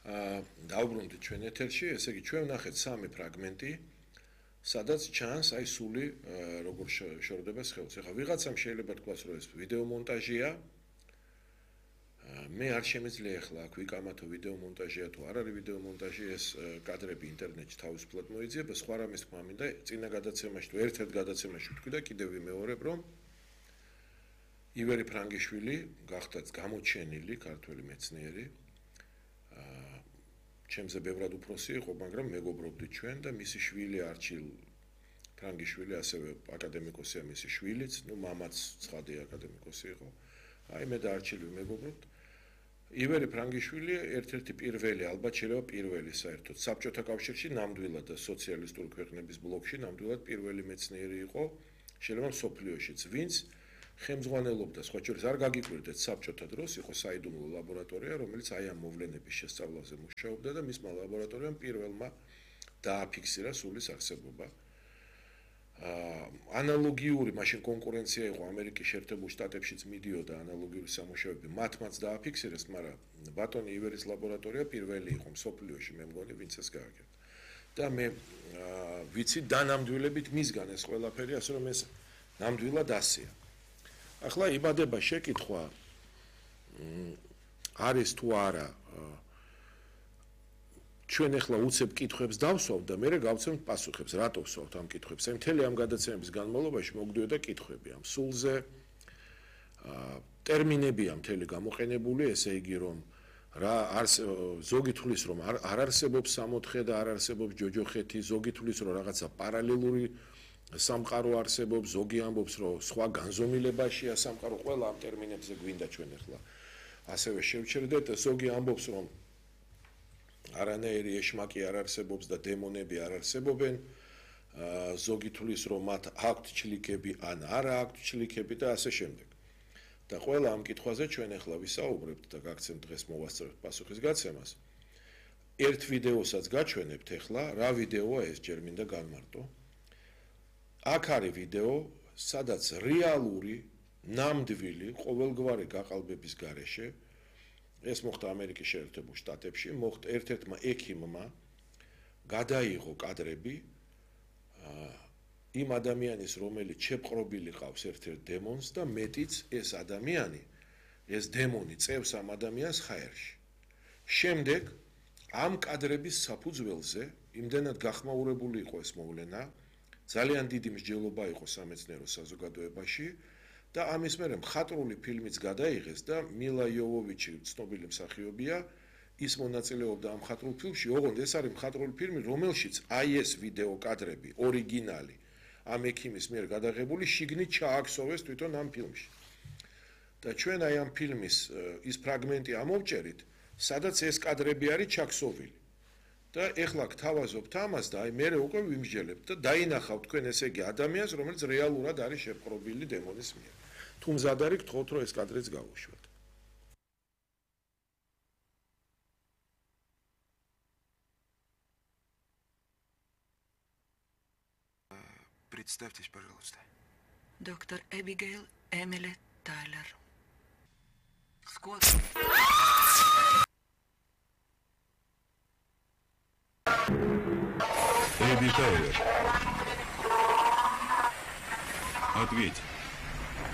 დავბრუნდით ჩვენ ეთერში, ესე იგი ჩვენ ვნახეთ 3 ფრაგმენტი, სადაც ჩანს აი სული როგორ შორდება სხეულს. ეხლა ვიღაცამ შეიძლება თქვას, რომ ეს ვიდეო მონტაჟია. მე არ შემიძლია ახლა აქ ვიკამათო ვიდეო მონტაჟია თუ არ არის ვიდეო მონტაჟი, ეს კადრები ინტერნეტში თავისუფლად მოიძიება, სხვა რამის თქმა მინდა, წინა გადაცემაში თუ ერთ-ერთ გადაცემაში ვთქვი და კიდევ ვიმეორებ, რომ ივერი ფრანგიშვილი გახდათ გამოჩენილი ქართველი მეცნიერი. ჩემზე ბევრად უფროსი იყო, მაგრამ მეგობრობდით ჩვენ და მისი შვილი არჩილ ფრანგიშვილი ასევე აკადემიკოსია მისი შვილიც, მამაც ცხადი აკადემიკოსი იყო. აი მე და არჩილი მეგობრობთ. ივერი ფრანგიშვილი ერთ-ერთი პირველი, ალბათ შეიძლება პირველი საერთოდ საბჭოთა კავშირში ნამდვილად და სოციალისტური ქვეყნების ბლოკში ნამდვილად პირველი მეცნიერი იყო, შეიძლება მსოფლიოშიც, ვინც ხელმძღვანელობდა, სხვა შორის არ გაგიკვირდეთ საბჭოთა დროს, იყო საიდუმლო ლაბორატორია, რომელიც აი ამ მოვლენების შესწავლაზე მუშაობდა და მისმა ლაბორატორიამ პირველმა დააფიქსირა სულის არსებობა. ანალოგიური მაშინ კონკურენცია იყო ამერიკის შეერთებულ შტატებშიც მიდიოდა ანალოგიური სამუშაოები, მათმაც დააფიქსირეს, მაგრამ ბატონი ივერის ლაბორატორია პირველი იყო მსოფლიოში, მე მგონი, ვინც ეს გააკეთა. და მე ვიცი დანამდვილებით მისგან ეს ყველაფერი, ასე რომ ეს ნამდვილად ასეა. ახლა იბადება შეკითხვა არის თუ არა ჩვენ ახლა უცებ კითხვებს დავსვავთ და მე გავცემთ პასუხებს, რატო ვსვავთ ამ კითხვებს? აი მთელი ამ გადაცემების განმავლობაში მოგდიოდა კითხვები ამ სულზე, ტერმინებია მთელი გამოყენებული, ესე იგი რომ რა ზოგი თulis რომ არ არსებობს სამოთხე და არ არსებობს ჯოჯოხეთი, ზოგი თulis რომ რაღაცა პარალელური სამყარო არსებობს, ზოგი ამბობს რომ სხვა განზომილებაშია სამყარო, ყველა ამ ტერმინებზე გვინდა ჩვენ ახლა ასევე შევჩერდეთ, ზოგი ამბობს რომ არანაირი ეშმაკი არ არსებობს და დემონები არ არსებობენ, ზოგი თulis რომ მათ აქვთ ჩლიქები ან არა აქვთ ჩლიქები და ასე შემდეგ. და ყველა ამ კითხვაზე ჩვენ ახლა ვისაუბრებთ და გაგცემთ დღეს მოვასწრებთ პასუხის გაცემას. ერთ ვიდეოსაც გაჩვენებთ ახლა, რა ვიდეოა ეს ჯერ მინდა განმარტო. აქ არის ვიდეო, სადაც რეალური, ნამდვილი, ყოველგვარი გაყალბების გარეშე ეს მოხდა ამერიკის შეერთებულ შტატებში, მოხდა ერთ-ერთმა ექიმმა გადაიღო კადრები იმ ადამიანის, რომელიც შეპყრობილი ყავს ერთ-ერთ დემონს და მეტიც ეს ადამიანი, ეს დემონი წევს ამ ადამიანს ხაერში. შემდეგ ამ კადრების საფუძველზე იმდენად გახმაურებული იყო ეს მოვლენა, ძალიან დიდი მსჯელობა იყო სამეცნიერო საზოგადოებაში და ამის მერე მხატვრული ფილმიც გადაიღეს და მილა იოვოვიჩი ცნობილი მსახიობია, ის მონაწილეობდა ამ მხატვრულ ფილმში, ოღონდ ეს არის მხატვრული ფილმი, რომელშიც აი ეს ვიდეო კადრები, ორიგინალი, ამ ექიმის მიერ გადაღებული შიგნით ჩააქსოვეს თვითონ ამ ფილმში. და ჩვენ აი ამ ფილმის ის ფრაგმენტი ამოვჭერით, სადაც ეს კადრები არის ჩაქსოვილი. და ეხლა გთავაზობთ ამას და აი მე უკვე ვიმსჯელებთ და დაინახავთ თქვენ ესე იგი ადამიანს, რომელიც რეალურად არის შეპყრობილი დემონის მიერ. თუ მზად არის გთხოვთ, რომ ეს კადრიც გავუშვათ. Представьтесь, пожалуйста. Доктор Эбигейл Эмили Тайлер. Сколько? Эбби Тайлер. Ответь.